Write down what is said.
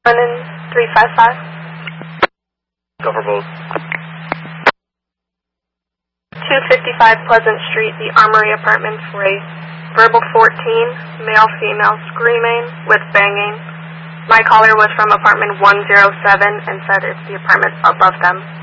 London 355. Go for both. 255 Pleasant Street, the Armory Apartments, for a verbal 14, male-female screaming with banging. My caller was from apartment 107 and said it's the apartment above them.